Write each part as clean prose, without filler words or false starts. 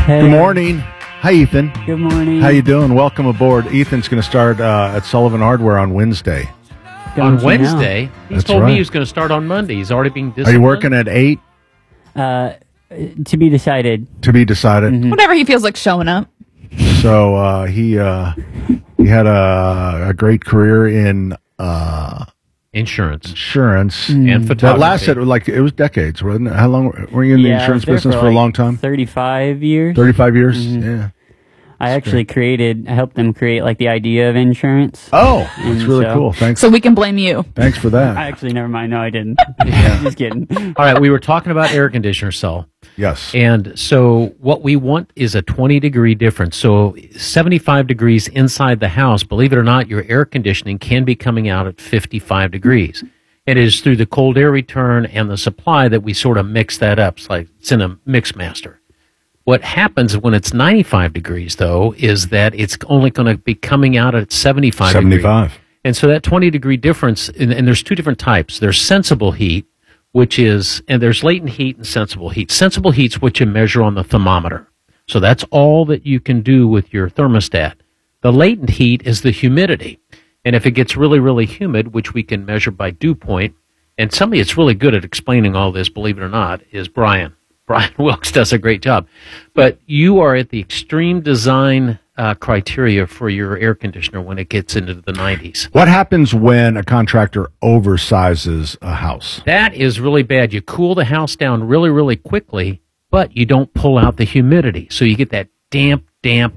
Hey. Good morning. Hi, Ethan. Good morning. How you doing? Welcome aboard. Ethan's going to start at Sullivan Hardware on Wednesday. Don't On you Wednesday? He's That's told right. me he was going to start on Monday. He's already being disciplined. Are you working at 8? know? To be decided. To be decided. Whenever he feels like showing up. So he had a great career in Insurance insurance. and That photography. lasted it was decades, wasn't it? How long were you in the Yeah, I insurance was there business for a like long time? 35 years. 35 years. Yeah. I actually I helped them create like the idea of insurance. Oh, that's And really so- cool. Thanks. So we can blame you. Thanks for that. Never mind. No, I didn't. Just kidding. All right, we were talking about air conditioners, Saul. Yes. And so what we want is a 20-degree difference. So 75 degrees inside the house, believe it or not, your air conditioning can be coming out at 55 degrees. It is through the cold air return and the supply that we sort of mix that up. It's in a mix master. What happens when it's 95 degrees, though, is that it's only going to be coming out at 75 degrees. 75. And so that 20-degree difference, and there's two different types. There's sensible heat, and there's latent heat and sensible heat. Sensible heat's what you measure on the thermometer. So that's all that you can do with your thermostat. The latent heat is the humidity. And if it gets really, really humid, which we can measure by dew point, and somebody that's really good at explaining all this, believe it or not, is Brian. Brian Wilkes does a great job. But you are at the extreme design criteria for your air conditioner when it gets into the 90s. What happens when a contractor oversizes a house? That is really bad. You cool the house down really, really quickly, but you don't pull out the humidity. So you get that damp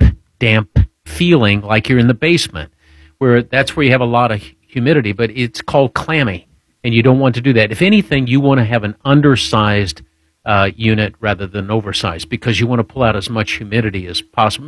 feeling like you're in the basement, that's where you have a lot of humidity, but it's called clammy, and you don't want to do that. If anything, you want to have an undersized unit rather than oversized because you want to pull out as much humidity as possible.